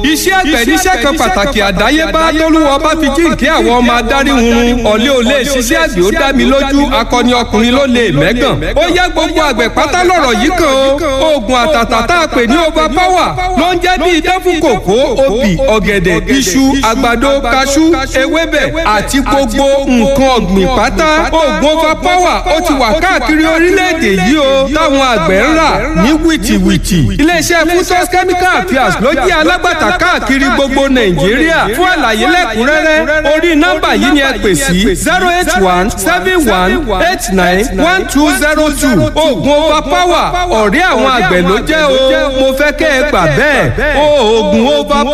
iṣẹ́ àgbẹ̀ níṣẹ́ kan pàtàkì àdáyébá tólúwa bá fi jíǹkí àwọn ọmọ adarí hunrun. ọ̀lẹ́ ò lè ṣiṣẹ́ àgbẹ̀ ó dá mi lójú akọni ọkùnrin ló lè mẹ́gàn. ó yẹ gbogbo àgbẹ̀ pátá lọ̀rọ̀ yìí kan o. oògùn àtàtà tá a pè ní overpower ló ń jẹ́ bí idán fún kòkó obì ọ̀gẹ̀dẹ̀ iṣu àgbàdo kaṣú ewébẹ̀ àti gbogbo nǹkan ọ̀gbìn pátá. oògùn overpower ó ti wà káàkiri orílẹ̀-èdè yìí o táwọn àgbẹ̀ ń rà ní wìtìwìtì. iléeṣẹ́ Futos Chemical Affairs ló jẹ́ alágbàtà káàkiri gbogbo Nàìjíríà. fún àlàyé lẹ́kùnrẹ́rẹ́ orí nọ́mbà yìí ni ẹ pè sí 08171891202. oògùn overpower ọ̀rẹ́ àwọn àgbẹ̀ ló jẹ́ o. mo fẹ́ kẹ́ ẹ gbà bẹ́ẹ̀. oògùn overpower.